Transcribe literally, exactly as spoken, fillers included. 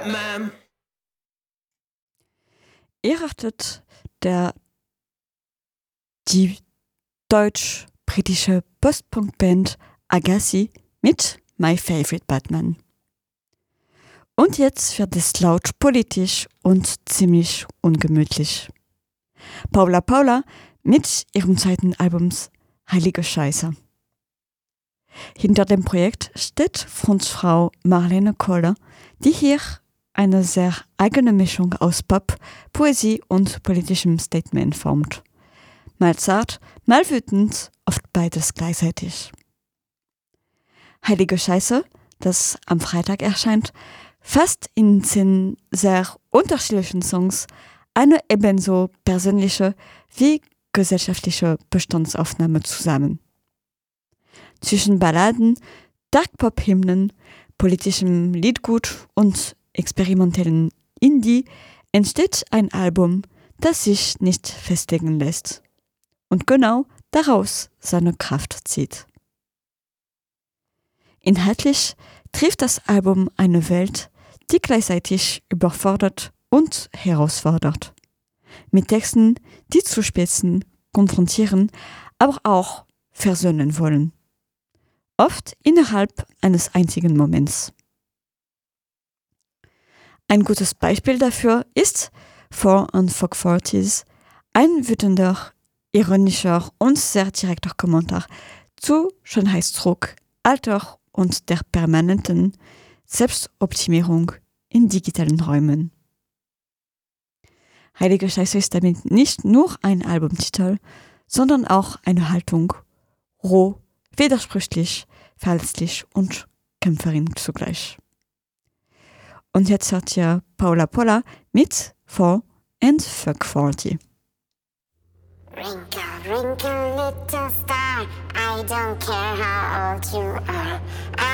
Batman. Ihr achtet der die deutsch-britische Post-Punk-Band Agassi mit My Favorite Batman. Und jetzt wird es laut politisch und ziemlich ungemütlich. Paula Paula mit ihrem zweiten Albums Heilige Scheiße. Hinter dem Projekt steht Frontfrau Marlene Koller, die hier eine sehr eigene Mischung aus Pop, Poesie und politischem Statement formt. Mal zart, mal wütend, oft beides gleichzeitig. Heilige Scheiße, das am Freitag erscheint, fasst in zehn sehr unterschiedlichen Songs eine ebenso persönliche wie gesellschaftliche Bestandsaufnahme zusammen. Zwischen Balladen, Dark-Pop-Hymnen, politischem Liedgut und experimentellen Indie entsteht ein Album, das sich nicht festlegen lässt und genau daraus seine Kraft zieht. Inhaltlich trifft das Album eine Welt, die gleichzeitig überfordert und herausfordert. Mit Texten, die zuspitzen, konfrontieren, aber auch versöhnen wollen. Oft innerhalb eines einzigen Moments. Ein gutes Beispiel dafür ist Four and Folk Forties, ein wütender, ironischer und sehr direkter Kommentar zu Schönheitsdruck, Alter und der permanenten Selbstoptimierung in digitalen Räumen. Heilige Scheiße ist damit nicht nur ein Albumtitel, sondern auch eine Haltung, roh, widersprüchlich, verletzlich und Kämpferin zugleich. Und jetzt hört ihr Paula Paula mit Four and Folk Forty. Wrinkle, wrinkle, little star, I don't care how old you are.